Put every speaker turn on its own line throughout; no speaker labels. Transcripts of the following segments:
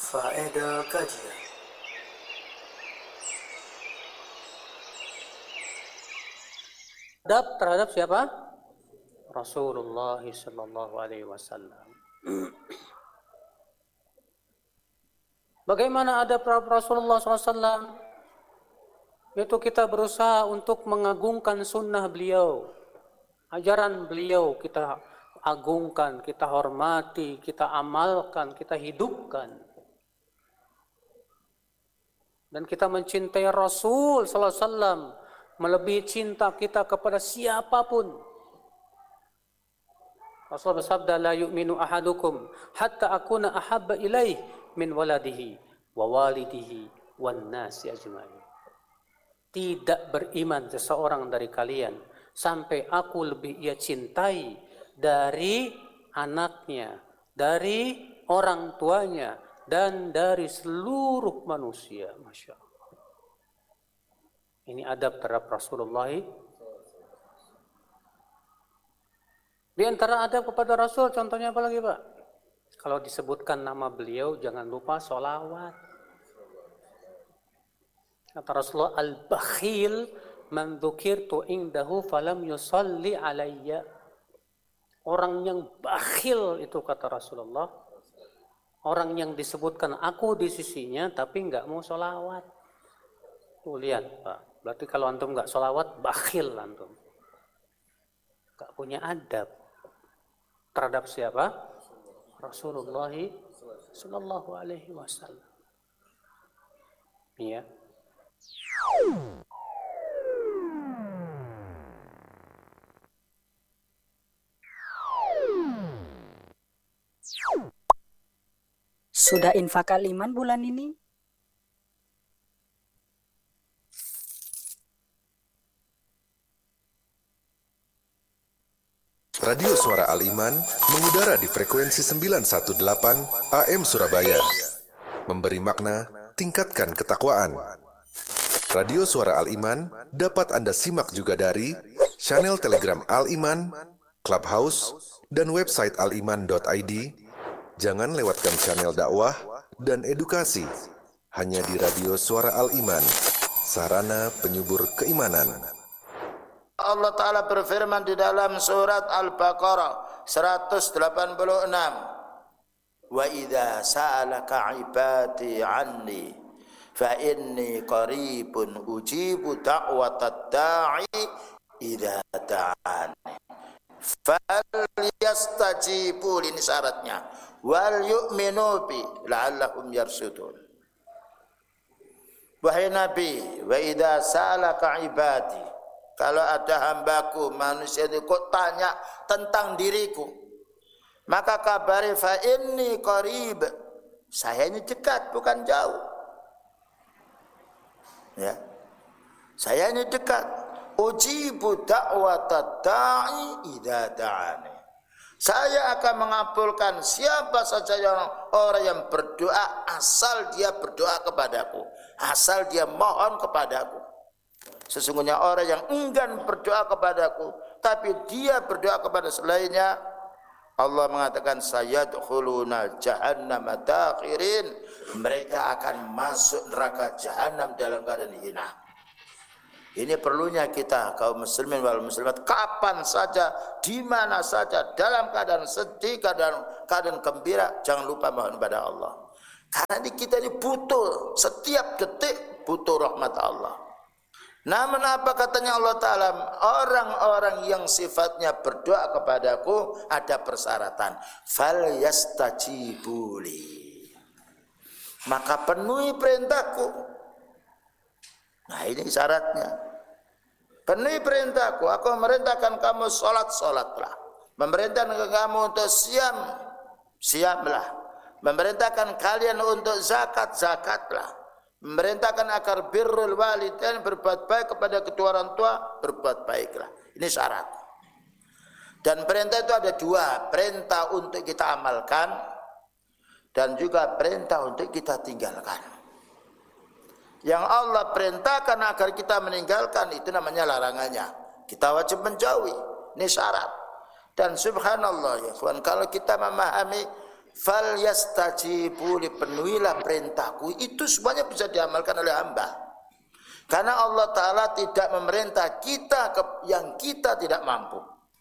Faedah kajian. Adab terhadap siapa? Rasulullah sallallahu alaihi wasallam. Bagaimana adab Rasulullah SAW? Yaitu kita berusaha untuk mengagungkan sunnah beliau, ajaran beliau kita agungkan, kita hormati, kita amalkan, kita hidupkan. Dan kita mencintai Rasul sallallahu alaihi wasallam melebihi cinta kita kepada siapapun. Rasul bersabda, la yu'minu ahadukum hatta akuna ahabba ilaih min waladihi wa walidihi wan nasi ajma'in. Tidak beriman seseorang dari kalian sampai aku lebih ia cintai dari anaknya, dari orang tuanya, dan dari seluruh manusia. Masya Allah. Ini adab terhadap Rasulullah. Di antara adab kepada Rasul, contohnya apa lagi, Pak? Kalau disebutkan nama beliau, jangan lupa sholawat. Kata Rasulullah, al-bakhil man dzukirtu indahu falam yusalli alayya. Orang yang bakhil itu, kata Rasulullah, orang yang disebutkan aku di sisinya tapi enggak mau sholawat. Tuh lihat, Pak. Berarti kalau antum enggak sholawat, bakhil antum. Enggak punya adab terhadap siapa? Rasulullah sallallahu alaihi wasallam. Iya.
Sudah infak aliman bulan ini?
Radio Suara Al-Iman mengudara di frekuensi 918 AM Surabaya. Memberi makna, tingkatkan ketakwaan. Radio Suara Al-Iman dapat Anda simak juga dari channel Telegram Al-Iman, Clubhouse, dan website aliman.id. Jangan lewatkan channel dakwah dan edukasi. Hanya di Radio Suara Al-Iman, sarana penyubur keimanan.
Allah Ta'ala berfirman di dalam surat Al-Baqarah 186. Wa idza sa'alaka ibadi anni fa inni qaribun ujibu da'watad da'i idza da'ani falyastajibu, ini syaratnya, wal yu'minu bi la'allahum yarsudun. Wahai Nabi, wa idza sa'alaka ibadi, kalau ada hambaku manusia itu kok tanya tentang diriku, maka kabari fa inni qarib, saya ini dekat bukan jauh. Ya, saya ini dekat. Ujibu da'watad da'i idza da'ani. Saya akan mengabulkan siapa saja orang yang berdoa asal dia berdoa kepadaku, asal dia mohon kepadaku. Sesungguhnya orang yang enggan berdoa kepadaku tapi dia berdoa kepada selainnya, Allah mengatakan sayadkhuluna jahannama dakhirin, mereka akan masuk neraka jahanam dalam keadaan hina. Ini perlunya kita kaum muslimin wal muslimat kapan saja, di mana saja, dalam keadaan sedih, keadaan gembira, jangan lupa mohon kepada Allah. Karena kita ini butuh, setiap detik butuh rahmat Allah. Namun apa katanya Allah Ta'ala? Orang-orang yang sifatnya berdoa kepadaku ada persyaratan. Fal yastajibuli, maka penuhi perintahku. Nah ini syaratnya. Penuhi perintahku. Aku memerintahkan kamu sholatlah. Memerintahkan kamu untuk siamlah. Memerintahkan kalian untuk zakatlah. Memerintahkan agar birrul walidain, berbuat baik kepada kedua orang tua, berbuat baiklah. Ini syarat. Dan perintah itu ada dua, perintah untuk kita amalkan dan juga perintah untuk kita tinggalkan. Yang Allah perintahkan agar kita meninggalkan itu namanya larangannya. Kita wajib menjauhi. Ini syarat. Dan subhanallah ya kawan, kalau kita memahami fal yastajibu li, penuhilah perintahku. Itu semuanya bisa diamalkan oleh hamba. Karena Allah Ta'ala tidak memerintah kita yang kita tidak mampu.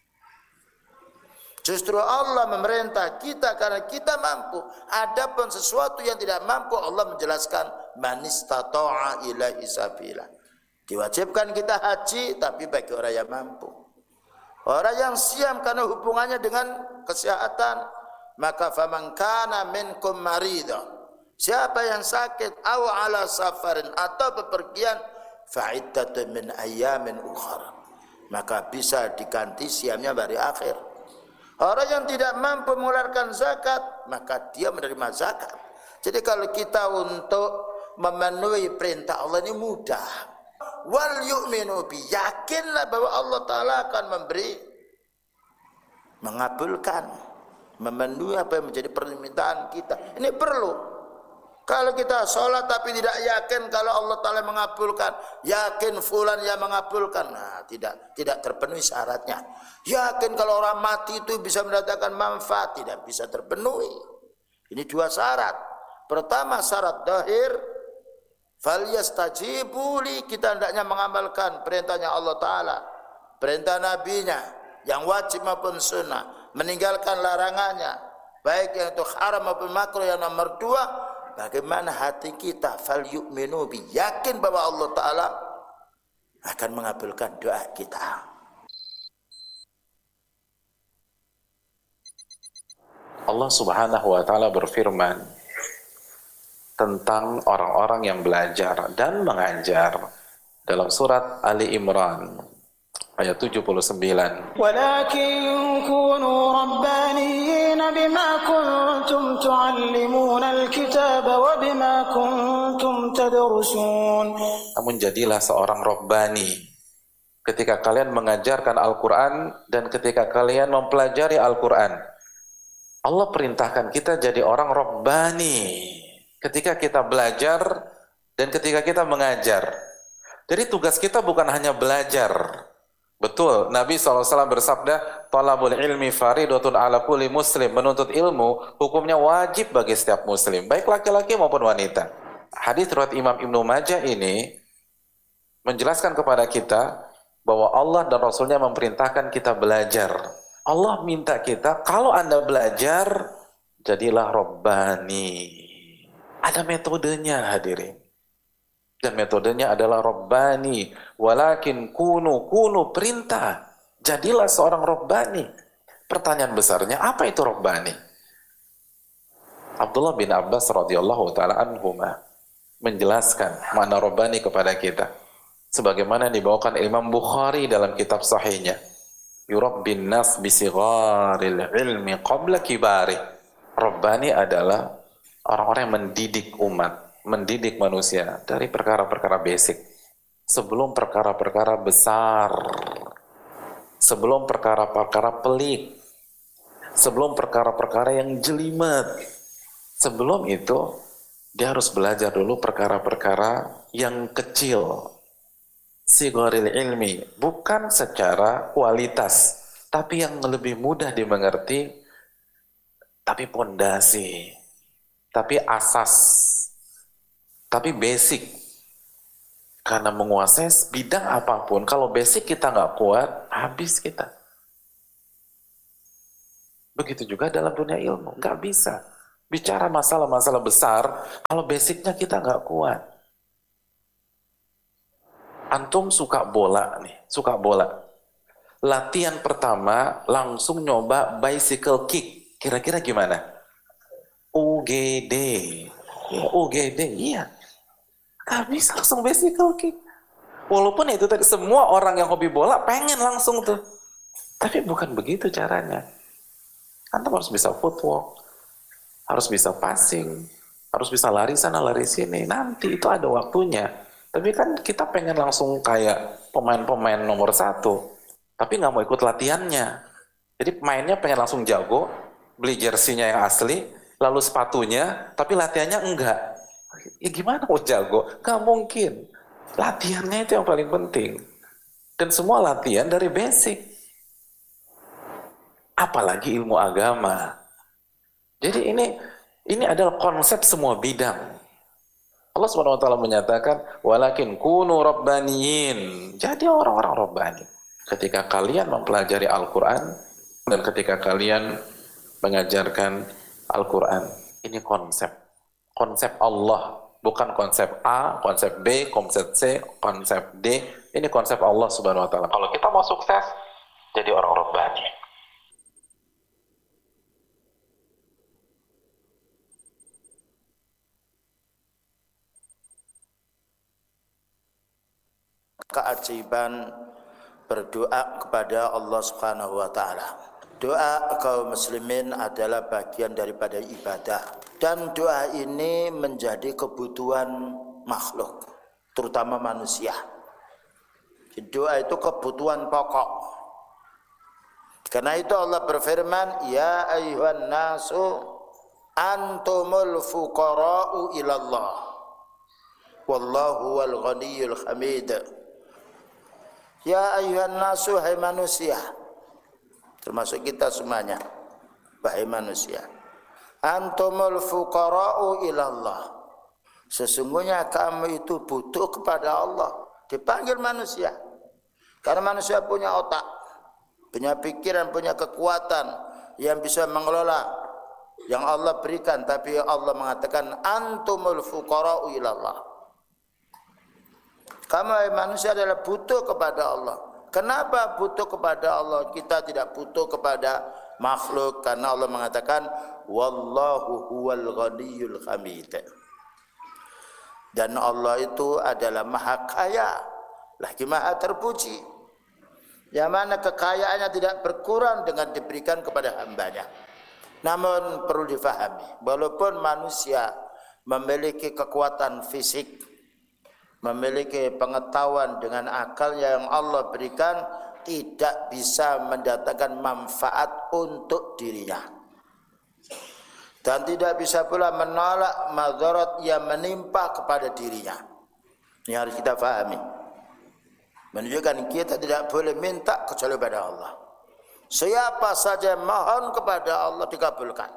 Justru Allah memerintah kita karena kita mampu. Adapun sesuatu yang tidak mampu, Allah menjelaskan man istata'a ilaihi sabila. Diwajibkan kita haji, tapi bagi orang yang mampu. Orang yang siam karena hubungannya dengan kesehatan, maka faman kana minkum marida, siapa yang sakit aw ala safarin, atau bepergian, fa'iddatun min ayyamin ukhra, maka bisa diganti siamnya hari akhir. Orang yang tidak mampu mengeluarkan zakat, maka dia menerima zakat. Jadi kalau kita untuk memenuhi perintah Allah ini mudah. Wal yu'minu bi, yakinlah bahwa Allah Ta'ala akan memberi, mengabulkan, memenuhi apa yang menjadi permintaan kita. Ini perlu. Kalau kita sholat tapi tidak yakin kalau Allah Ta'ala mengabulkan, yakin fulan yang mengabulkan, nah tidak terpenuhi syaratnya. Yakin kalau orang mati itu bisa mendatangkan manfaat, tidak bisa terpenuhi. Ini dua syarat. Pertama syarat zahir, falyastajibu li, kita hendaknya mengamalkan perintahnya Allah Ta'ala, perintah nabinya yang wajib maupun sunnah, meninggalkan larangannya, baik yang itu haram maupun makruh. Yang nomor dua, bagaimana hati kita, fal yu'minu bi, yakin bahwa Allah Ta'ala akan mengabulkan doa kita.
Allah Subhanahu wa Ta'ala berfirman tentang orang-orang yang belajar dan mengajar dalam surat Ali Imran ayat 79.
Walakin kunu rabbaniyyin bima kuntum tu'allimuna al-kitaba wa bima kuntum tadrusun.
Namun jadilah seorang rabbani ketika kalian mengajarkan Al-Quran dan ketika kalian mempelajari Al-Quran. Allah perintahkan kita jadi orang rabbani ketika kita belajar dan ketika kita mengajar. Jadi tugas kita bukan hanya belajar. Betul, Nabi SAW bersabda, talabul ilmi faridatun ala kulli muslim. Menuntut ilmu hukumnya wajib bagi setiap muslim, baik laki-laki maupun wanita. Hadis riwayat Imam Ibnu Majah ini menjelaskan kepada kita bahwa Allah dan Rasulnya memerintahkan kita belajar. Allah minta kita, kalau Anda belajar, jadilah rabbani. Ada metodenya hadirin. Dan metodenya adalah rabbani. Walakin kunu perintah. Jadilah seorang rabbani. Pertanyaan besarnya, apa itu rabbani? Abdullah bin Abbas radhiyallahu ta'ala anhuma menjelaskan makna rabbani kepada kita. Sebagaimana dibawakan Imam Bukhari dalam kitab sahihnya. Yurabbin nas bisigharil ilmi qabla kibari. Rabbani adalah orang-orang yang mendidik umat, mendidik manusia dari perkara-perkara basic sebelum perkara-perkara besar, sebelum perkara-perkara pelik, sebelum perkara-perkara yang jelimet. Sebelum itu dia harus belajar dulu perkara-perkara yang kecil. Sigharil ilmi, bukan secara kualitas, tapi yang lebih mudah dimengerti, tapi pondasi, tapi asas, tapi basic. Karena menguasai bidang apapun, kalau basic kita nggak kuat, habis kita. Begitu juga dalam dunia ilmu, nggak bisa bicara masalah-masalah besar kalau basicnya kita nggak kuat. Antum suka bola nih, suka bola. Latihan pertama langsung nyoba bicycle kick. Kira-kira gimana? UGD. Ya, UGD, iya. Habis langsung bicycle kick. Walaupun itu tadi semua orang yang hobi bola pengen langsung tuh. Tapi bukan begitu caranya. Antum harus bisa footwork, harus bisa passing, harus bisa lari sana lari sini. Nanti itu ada waktunya. Tapi kan kita pengen langsung kayak pemain-pemain nomor 1, tapi nggak mau ikut latihannya. Jadi pemainnya pengen langsung jago, beli jersinya yang asli, lalu sepatunya, tapi latihannya enggak. Ya gimana mau jago? Nggak mungkin. Latihannya itu yang paling penting. Dan semua latihan dari basic. Apalagi ilmu agama. Jadi ini adalah konsep semua bidang. Allah Subhanahu wa taala menyatakan walakin kunu rabbaniyin. Jadi orang-orang rabbani. Ketika kalian mempelajari Al-Qur'an dan ketika kalian mengajarkan Al-Qur'an. Ini konsep Allah, bukan konsep A, konsep B, konsep C, konsep D. Ini konsep Allah Subhanahu wa taala. Kalau kita mau sukses jadi orang rabbani.
Keajaiban berdoa kepada Allah Subhanahu wa taala. Doa kaum muslimin adalah bagian daripada ibadah dan doa ini menjadi kebutuhan makhluk, terutama manusia. Doa itu kebutuhan pokok. Karena itu Allah berfirman, ya ayyuhan nasu antumul fuqara'u ilallah wallahu wal ghaniyyul hamid. Ya ayyuhan nasu, hai manusia, termasuk kita semuanya, wahai manusia, antumul fuqara'u ilallah, sesungguhnya kamu itu butuh kepada Allah. Dipanggil manusia karena manusia punya otak, punya pikiran, punya kekuatan yang bisa mengelola yang Allah berikan. Tapi Allah mengatakan antumul fuqara'u ilallah, kamu manusia adalah butuh kepada Allah. Kenapa butuh kepada Allah? Kita tidak butuh kepada makhluk karena Allah mengatakan wallahu huwal ghaniyyul hamid. Dan Allah itu adalah maha kaya, lagi maha terpuji, yang mana kekayaannya tidak berkurang dengan diberikan kepada hambanya. Namun perlu difahami, walaupun manusia memiliki kekuatan fisik, memiliki pengetahuan dengan akal yang Allah berikan, tidak bisa mendatangkan manfaat untuk dirinya dan tidak bisa pula menolak madarat yang menimpa kepada dirinya. Ini harus kita fahami, menunjukkan kita tidak boleh minta kecuali kepada Allah. Siapa saja mohon kepada Allah dikabulkan.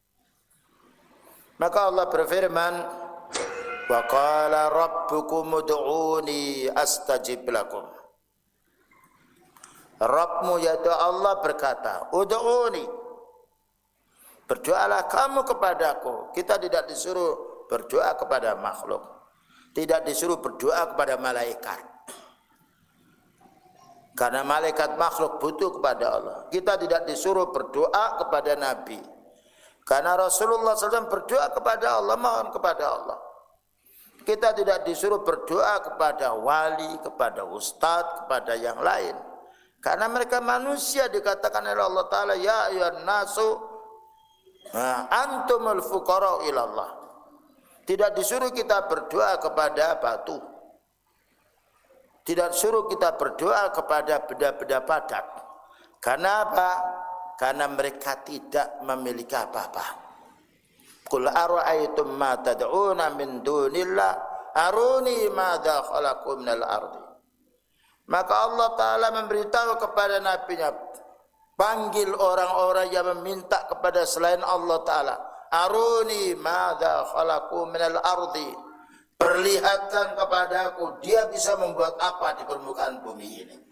Maka Allah berfirman, wa qala rabbukum ud'uni astajib lakum. Rabbmu yaitu Allah berkata, ud'uni, berdoalah kamu kepadaku. Kita tidak disuruh berdoa kepada makhluk, tidak disuruh berdoa kepada malaikat, karena malaikat makhluk butuh kepada Allah. Kita tidak disuruh berdoa kepada Nabi, karena Rasulullah SAW berdoa kepada Allah, mohon kepada Allah. Kita tidak disuruh berdoa kepada wali, kepada ustadz, kepada yang lain, karena mereka manusia. Dikatakan oleh Allah Ta'ala, ya ayyuhan nasu antumul fuqara'u ilallah. Tidak disuruh kita berdoa kepada batu, tidak disuruh kita berdoa kepada benda-benda padat. Karena apa? Karena mereka tidak memiliki apa-apa. Qul ara'aytum ma tad'una min dunillah aruni madza khalaqu minal ardi. Maka Allah Ta'ala memberitahu kepada nabinya, panggil orang-orang yang meminta kepada selain Allah Ta'ala, aruni madza khalaqu minal ardi, perlihatkan kepadaku dia bisa membuat apa di permukaan bumi ini.